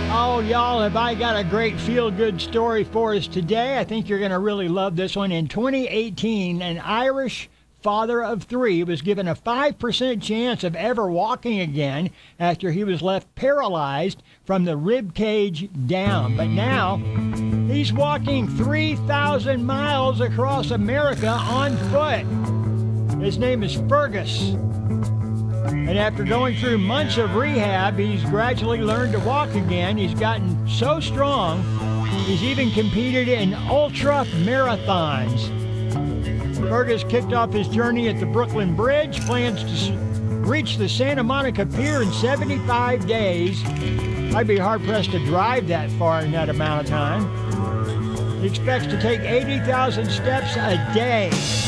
Oh, y'all, have I got a great feel-good story for us today? I think you're going to really love this one. In 2018, an Irish father of three was given a 5% chance of ever walking again after he was left paralyzed from the rib cage down. But now, he's walking 3,000 miles across America on foot. His name is Fergus. And after going through months of rehab, he's gradually learned to walk again. He's gotten so strong, he's even competed in ultra marathons. Fergus kicked off his journey at the Brooklyn Bridge, plans to reach the Santa Monica Pier in 75 days. I'd be hard-pressed to drive that far in that amount of time. He expects to take 80,000 steps a day.